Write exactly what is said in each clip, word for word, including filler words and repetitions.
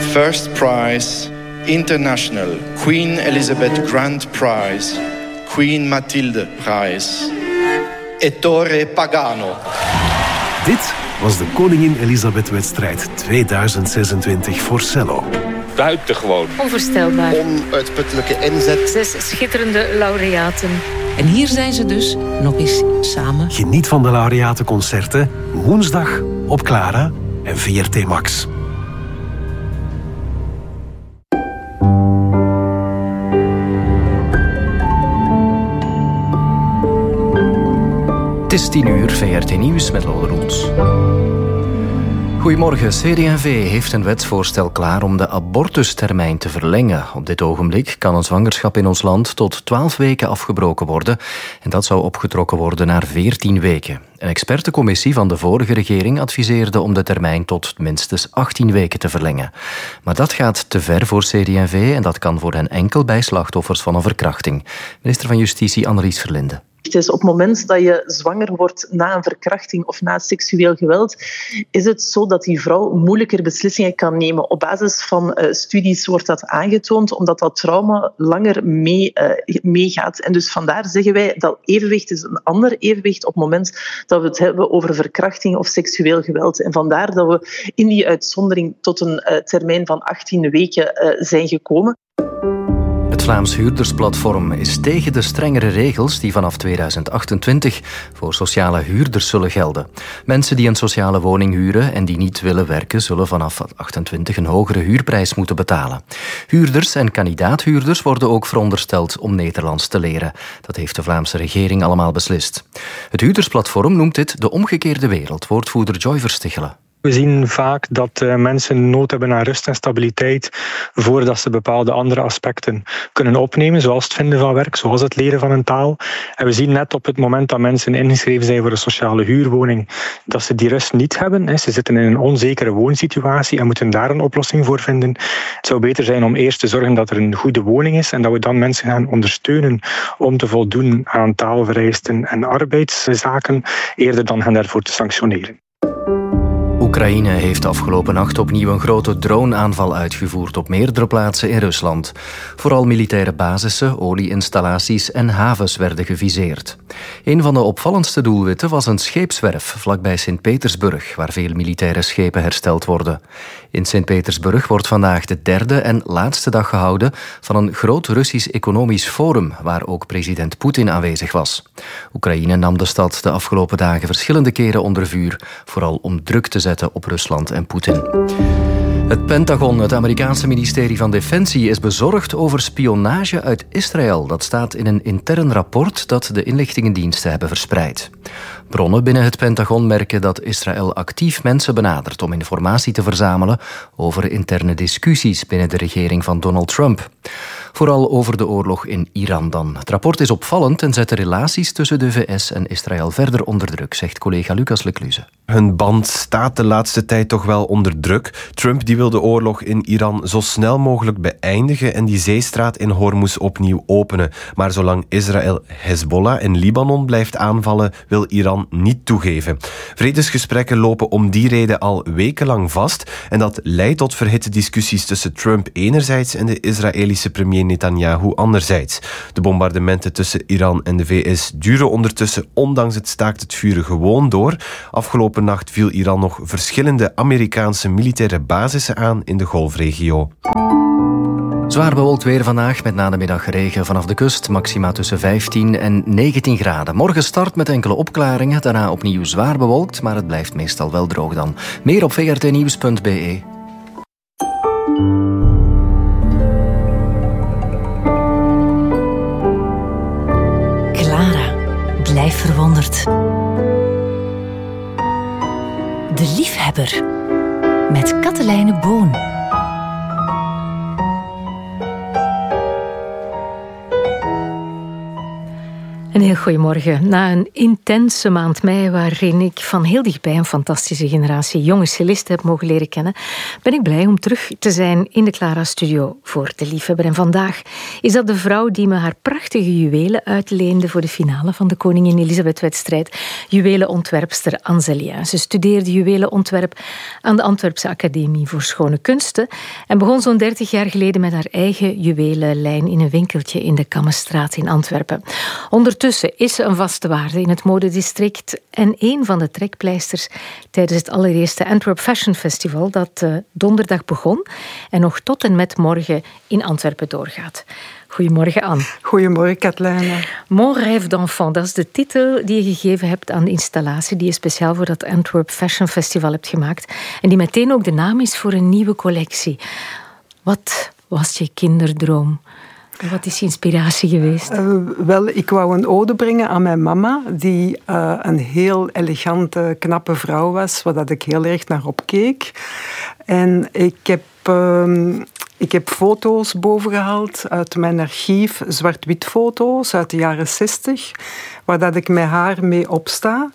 First prize, International Queen Elizabeth Grand Prize, Queen Mathilde Prize. Ettore Pagano. Dit was de Koningin Elisabeth-wedstrijd tweeduizend zesentwintig voor cello. Buitengewoon. Onvoorstelbaar. Onuitputtelijke inzet. Zes schitterende laureaten. En hier zijn ze dus nog eens samen. Geniet van de laureatenconcerten woensdag op Clara en V R T Max. Het is tien uur, V R T Nieuws met Lode Roels. Goedemorgen. C D en V heeft een wetsvoorstel klaar om de abortustermijn te verlengen. Op dit ogenblik kan een zwangerschap in ons land tot twaalf weken afgebroken worden. En dat zou opgetrokken worden naar veertien weken. Een expertencommissie van de vorige regering adviseerde om de termijn tot minstens achttien weken te verlengen. Maar dat gaat te ver voor C D en V en dat kan voor hen enkel bij slachtoffers van een verkrachting. Minister van Justitie Annelies Verlinde. Het is op het moment dat je zwanger wordt na een verkrachting of na seksueel geweld, is het zo dat die vrouw moeilijker beslissingen kan nemen. Op basis van uh, studies wordt dat aangetoond, omdat dat trauma langer mee, uh, meegaat. En dus vandaar zeggen wij dat evenwicht is een ander evenwicht op het moment dat we het hebben over verkrachting of seksueel geweld. En vandaar dat we in die uitzondering tot een uh, termijn van achttien weken uh, zijn gekomen. Het Vlaams Huurdersplatform is tegen de strengere regels die vanaf tweeduizend achtentwintig voor sociale huurders zullen gelden. Mensen die een sociale woning huren en die niet willen werken, zullen vanaf achtentwintig een hogere huurprijs moeten betalen. Huurders en kandidaathuurders worden ook verondersteld om Nederlands te leren. Dat heeft de Vlaamse regering allemaal beslist. Het Huurdersplatform noemt dit de omgekeerde wereld, woordvoerder Joy Verstichelen. We zien vaak dat uh, mensen nood hebben aan rust en stabiliteit voordat ze bepaalde andere aspecten kunnen opnemen, zoals het vinden van werk, zoals het leren van een taal. En we zien net op het moment dat mensen ingeschreven zijn voor een sociale huurwoning, dat ze die rust niet hebben. Hè. Ze zitten in een onzekere woonsituatie en moeten daar een oplossing voor vinden. Het zou beter zijn om eerst te zorgen dat er een goede woning is en dat we dan mensen gaan ondersteunen om te voldoen aan taalvereisten en arbeidszaken, eerder dan hen daarvoor te sanctioneren. Oekraïne heeft afgelopen nacht opnieuw een grote droneaanval uitgevoerd op meerdere plaatsen in Rusland. Vooral militaire basissen, olieinstallaties en havens werden geviseerd. Een van de opvallendste doelwitten was een scheepswerf vlakbij Sint-Petersburg, waar veel militaire schepen hersteld worden. In Sint-Petersburg wordt vandaag de derde en laatste dag gehouden van een groot Russisch economisch forum, waar ook president Poetin aanwezig was. Oekraïne nam de stad de afgelopen dagen verschillende keren onder vuur, vooral om druk te zetten op Rusland en Poetin. Het Pentagon, het Amerikaanse ministerie van Defensie, is bezorgd over spionage uit Israël. Dat staat in een intern rapport dat de inlichtingendiensten hebben verspreid. Bronnen binnen het Pentagon merken dat Israël actief mensen benadert om informatie te verzamelen over interne discussies binnen de regering van Donald Trump. Vooral over de oorlog in Iran dan. Het rapport is opvallend en zet de relaties tussen de V S en Israël verder onder druk, zegt collega Lucas Lecluze. Hun band staat de laatste tijd toch wel onder druk. Trump die wil de oorlog in Iran zo snel mogelijk beëindigen en die zeestraat in Hormuz opnieuw openen. Maar zolang Israël Hezbollah in Libanon blijft aanvallen, wil Iran niet toegeven. Vredesgesprekken lopen om die reden al wekenlang vast en dat leidt tot verhitte discussies tussen Trump enerzijds en de Israëlische premier Netanyahu anderzijds. De bombardementen tussen Iran en de V S duren ondertussen ondanks het staakt het vuren gewoon door. Afgelopen nacht viel Iran nog verschillende Amerikaanse militaire basissen aan in de Golfregio. Zwaar bewolkt weer vandaag, met na de middag regen vanaf de kust. Maxima tussen vijftien en negentien graden. Morgen start met enkele opklaringen, daarna opnieuw zwaar bewolkt, maar het blijft meestal wel droog dan. Meer op v r t nieuws punt b e. Clara, blijf verwonderd. De liefhebber met Katelijne Boon. Een heel goedemorgen. Na een intense maand mei waarin ik van heel dichtbij een fantastische generatie jonge cellisten heb mogen leren kennen, ben ik blij om terug te zijn in de Clara-studio voor De Liefhebber. En vandaag is dat de vrouw die me haar prachtige juwelen uitleende voor de finale van de Koningin Elisabeth-wedstrijd, juwelenontwerpster Anzelia. Ze studeerde juwelenontwerp aan de Antwerpse Academie voor Schone Kunsten en begon zo'n dertig jaar geleden met haar eigen juwelenlijn in een winkeltje in de Kammenstraat in Antwerpen. Ondertussen is ze een vaste waarde in het modedistrict en een van de trekpleisters tijdens het allereerste Antwerp Fashion Festival dat uh, donderdag begon en nog tot en met morgen in Antwerpen doorgaat. Goedemorgen, Anne. Goedemorgen, Katelijne. Mon rêve d'enfant, dat is de titel die je gegeven hebt aan de installatie die je speciaal voor dat Antwerp Fashion Festival hebt gemaakt en die meteen ook de naam is voor een nieuwe collectie. Wat was je kinderdroom? Wat is je inspiratie geweest? Uh, wel, ik wou een ode brengen aan mijn mama, die uh, een heel elegante, knappe vrouw was, waar dat ik heel erg naar opkeek. En ik heb, uh, ik heb foto's bovengehaald uit mijn archief, zwart-wit foto's uit de jaren zestig, waar dat ik met haar mee opsta.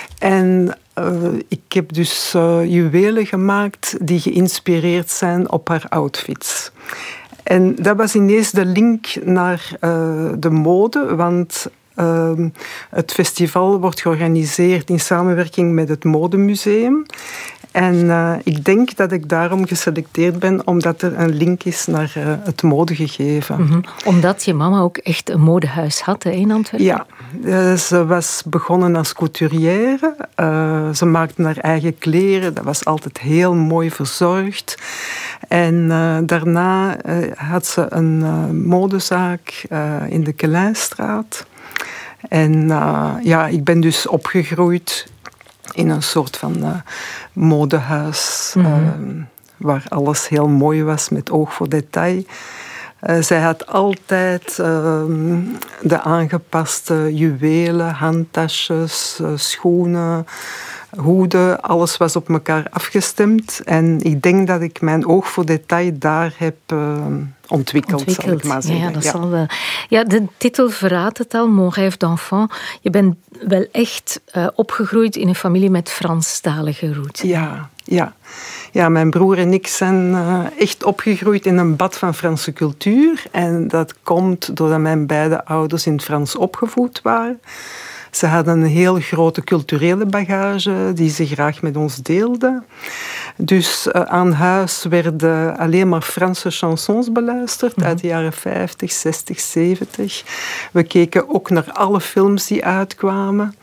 En uh, ik heb dus uh, juwelen gemaakt die geïnspireerd zijn op haar outfits. En dat was ineens de link naar uh, de mode, want uh, het festival wordt georganiseerd in samenwerking met het Modemuseum. En uh, ik denk dat ik daarom geselecteerd ben, omdat er een link is naar uh, het modegegeven. Mm-hmm. Omdat je mama ook echt een modehuis had, hè, in Antwerpen? Ja, uh, ze was begonnen als couturière. Uh, ze maakte haar eigen kleren, dat was altijd heel mooi verzorgd. En uh, daarna uh, had ze een uh, modezaak uh, in de Keleinstraat. En uh, ja, ik ben dus opgegroeid in een soort van uh, modehuis, mm-hmm. uh, waar alles heel mooi was met oog voor detail. Uh, zij had altijd uh, de aangepaste juwelen, handtasjes, uh, schoenen, hoeden. Alles was op elkaar afgestemd. En ik denk dat ik mijn oog voor detail daar heb uh, ontwikkeld, ontwikkeld, zal ik maar zeggen. Ja, dat ja. zal wel. Ja, de titel verraadt het al, Mon rêve d'enfant. Je bent wel echt uh, opgegroeid in een familie met Franstalige roots. Ja, ja. Ja, mijn broer en ik zijn uh, echt opgegroeid in een bad van Franse cultuur. En dat komt doordat mijn beide ouders in het Frans opgevoed waren. Ze hadden een heel grote culturele bagage die ze graag met ons deelden. Dus uh, aan huis werden alleen maar Franse chansons beluisterd uit de jaren vijftig, zestig, zeventig. We keken ook naar alle films die uitkwamen.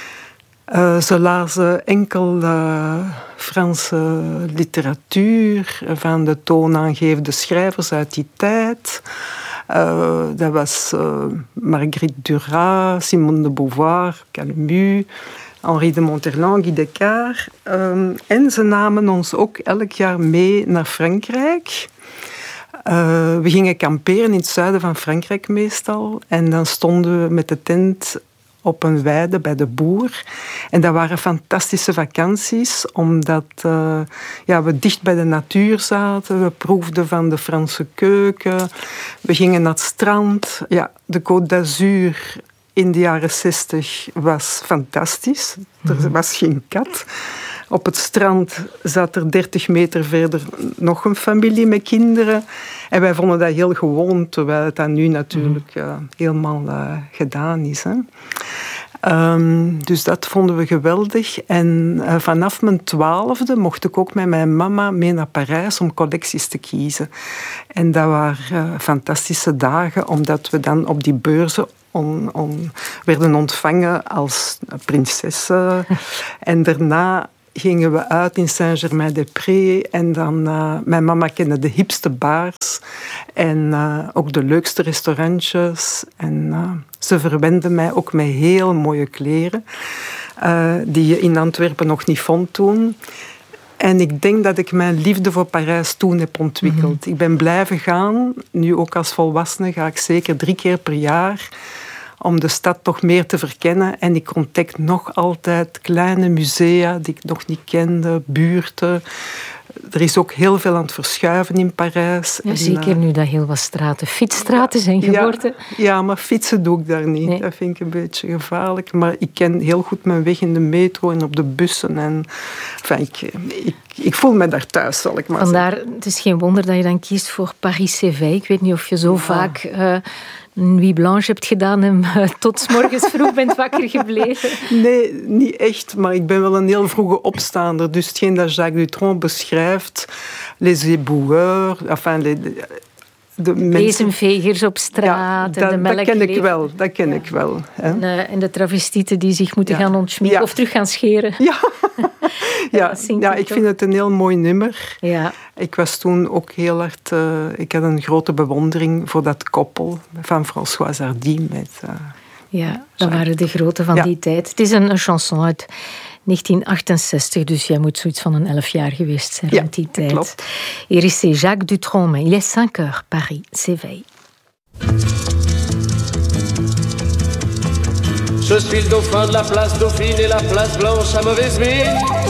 Uh, ze lazen enkel uh, Franse literatuur van de toonaangevende schrijvers uit die tijd. Uh, dat was uh, Marguerite Duras, Simone de Beauvoir, Camus, Henri de Monterland, Guy Descartes. Um, en ze namen ons ook elk jaar mee naar Frankrijk. Uh, we gingen kamperen in het zuiden van Frankrijk meestal. En dan stonden we met de tent op een weide bij de boer. En dat waren fantastische vakanties, omdat uh, ja, we dicht bij de natuur zaten. We proefden van de Franse keuken. We gingen naar het strand. Ja, de Côte d'Azur in de jaren zestig was fantastisch. Er was geen kat. Op het strand zat er dertig meter verder nog een familie met kinderen. En wij vonden dat heel gewoon, terwijl het dan nu natuurlijk uh, helemaal uh, gedaan is. Hè. Um, dus dat vonden we geweldig. En uh, vanaf mijn twaalfde mocht ik ook met mijn mama mee naar Parijs om collecties te kiezen. En dat waren uh, fantastische dagen, omdat we dan op die beurzen On, on, werden ontvangen als prinsessen. En daarna gingen we uit in Saint-Germain-des-Prés. En dan, uh, mijn mama kende de hipste bars. En uh, ook de leukste restaurantjes. En uh, ze verwende mij ook met heel mooie kleren. Uh, die je in Antwerpen nog niet vond toen. En ik denk dat ik mijn liefde voor Parijs toen heb ontwikkeld. Mm-hmm. Ik ben blijven gaan. Nu ook als volwassene ga ik zeker drie keer per jaar om de stad toch meer te verkennen. En ik ontdek nog altijd kleine musea die ik nog niet kende, buurten. Er is ook heel veel aan het verschuiven in Parijs. Ja, en, zeker uh, nu dat heel wat straten fietsstraten zijn geworden. Ja, ja, maar fietsen doe ik daar niet. Nee. Dat vind ik een beetje gevaarlijk. Maar ik ken heel goed mijn weg in de metro en op de bussen. En, enfin, ik, ik, ik voel me daar thuis, zal ik maar Vandaar, zeggen. het is geen wonder dat je dan kiest voor Paris-Éveil. Ik weet niet of je zo ja. vaak... Uh, een Nuit Blanche hebt gedaan en uh, tot 's morgens vroeg bent wakker gebleven. Nee, niet echt, maar ik ben wel een heel vroege opstaander. Dus hetgeen dat Jacques Dutronc beschrijft, les éboueurs, enfin, les, de bezemvegers op straat ja, en de melk. Dat ken ik wel, dat ken ja. ik wel. Hè. En, uh, en de travestieten die zich moeten ja. gaan ontschminken ja. of terug gaan scheren. Ja, ja. ja, ja ik vind het een heel mooi nummer. Ja. Ik was toen ook heel hard... Uh, ik had een grote bewondering voor dat koppel van François Hardy met... Uh, ja, dat waren de grote van ja. die tijd. Het is een, een chanson uit negentien achtenzestig, dus jij moet zoiets van een elf jaar geweest zijn ja, rond die tijd. Klopt. Hier is Jacques Dutronc, il est cinq heures, Paris s'éveille. Je suis le dauphin de la place Dauphine et la place Blanche à mauvaise mine.